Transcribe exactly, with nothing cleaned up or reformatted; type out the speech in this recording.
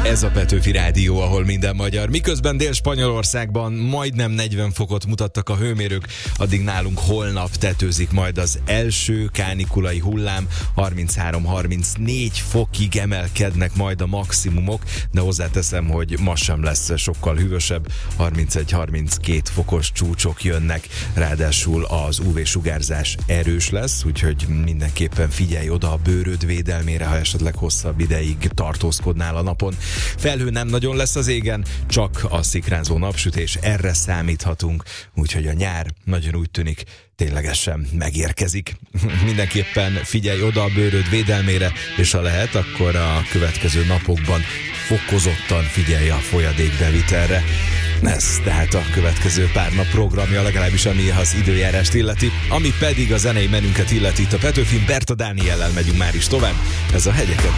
Ez a Petőfi Rádió, ahol minden magyar. Miközben Dél-Spanyolországban majdnem negyven fokot mutattak a hőmérők, addig nálunk holnap tetőzik majd az első kánikulai hullám. harminchárom-harmincnégy fokig emelkednek majd a maximumok, de hozzáteszem, hogy ma sem lesz sokkal hűvösebb. harmincegy-harminckét fokos csúcsok jönnek, ráadásul az ú vé-sugárzás erős lesz, úgyhogy mindenképpen figyelj oda a bőröd védelmére, ha esetleg hosszabb ideig tartózkodnál a napon. Felhő nem nagyon lesz az égen, csak a szikrázó napsütés, erre számíthatunk, úgyhogy a nyár nagyon úgy tűnik ténylegesen megérkezik. Mindenképpen figyelj oda a bőröd védelmére, és ha lehet, akkor a következő napokban fokozottan figyelj a folyadékbevitelre. Ez tehát a következő pár nap programja, legalábbis ami az időjárást illeti, ami pedig a zenei menünket illeti. Itt a Petőfin Berta Dániellel megyünk már is tovább. Ez a Hegyeket